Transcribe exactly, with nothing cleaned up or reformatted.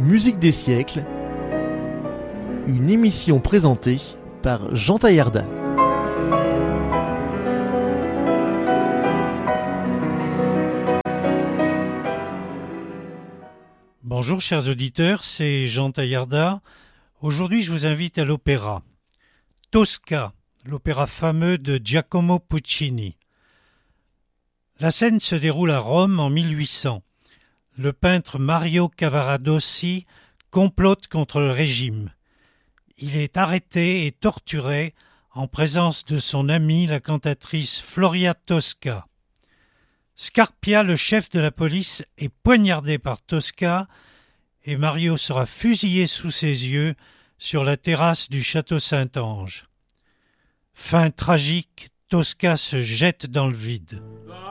Musique des siècles, une émission présentée par Jean Taillarda. Bonjour chers auditeurs, c'est Jean Taillarda. Aujourd'hui je vous invite à l'opéra. Tosca, l'opéra fameux de Giacomo Puccini. La scène se déroule à Rome en mille huit cents. Le peintre Mario Cavaradossi complote contre le régime. Il est arrêté et torturé en présence de son amie, la cantatrice Floria Tosca. Scarpia, le chef de la police, est poignardé par Tosca et Mario sera fusillé sous ses yeux sur la terrasse du château Saint-Ange. Fin tragique, Tosca se jette dans le vide.